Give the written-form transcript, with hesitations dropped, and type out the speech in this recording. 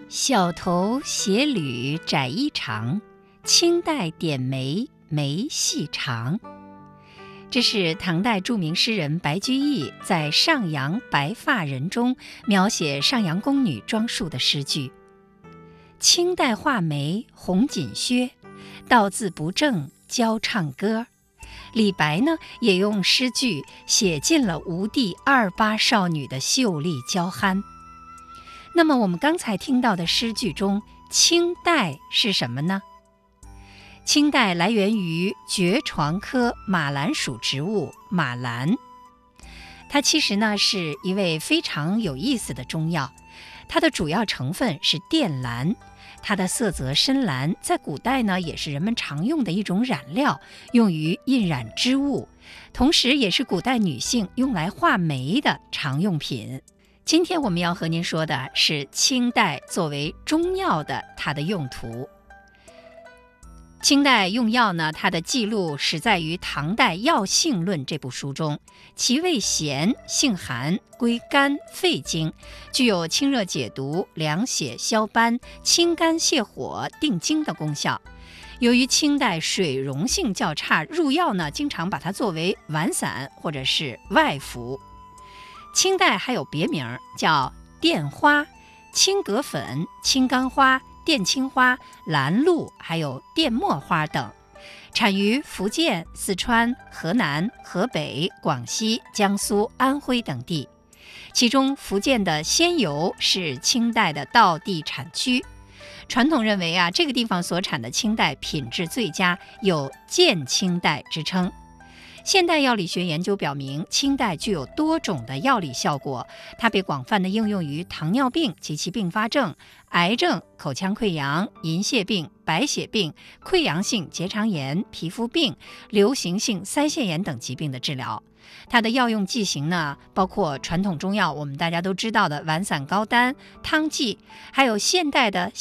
小头斜履窄衣长，清代点眉眉细长。这是唐代著名诗人白居易在《上阳白发人》中描写上阳宫女装束的诗句。清代画眉红锦靴，道字不正教唱歌。李白呢，也用诗句写尽了吴地28少女的秀丽娇憨。那么我们刚才听到的诗句中，青黛是什么呢？青黛来源于蕨床科马兰属植物马兰，它其实呢是一味非常有意思的中药，它的主要成分是靛蓝，它的色泽深蓝，在古代呢也是人们常用的一种染料，用于印染织物，同时也是古代女性用来画眉的常用品。今天我们要和您说的是青黛作为中药的它的用途。青黛用药呢，它的记录始在于唐代《药性论》这部书中，其味咸，性寒，归肝肺经，具有清热解毒、凉血消斑、清肝泻火、定惊的功效。由于青黛水溶性较差，入药呢经常把它作为丸散或者是外服。青黛还有别名叫靛花、青葛粉、青冈花、靛青花、兰露，还有靛墨花等，产于福建、四川、河南、河北、广西、江苏、安徽等地。其中福建的仙游是青黛的道地产区。传统认为这个地方所产的青黛品质最佳，有健青黛之称。现代药理学研究表明，青黛具有多种的药理效果，它被广泛的应用于糖尿病及其并发症、癌症、口腔溃疡、银屑病、白血病、溃疡性结肠炎、皮肤病、流行性腮腺炎等疾病的治疗。它的药用剂型呢，包括传统中药我们大家都知道的丸散膏丹、汤剂，还有现代的